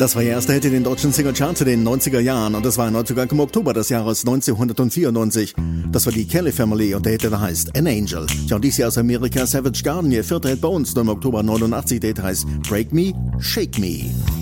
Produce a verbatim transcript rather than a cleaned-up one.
Das war ihr erster Hit in den deutschen Singlecharts in den neunziger Jahren und das war erneut sogar im Oktober des Jahres neunzehnhundertvierundneunzig. Das war die Kelly Family und der Hit, der heißt An Angel. Ja, und dies Jahr aus Amerika Savage Garden, ihr vierter Hit bei uns, nur im Oktober neunundachtzig, der Hit heißt Break Me, Shake Me.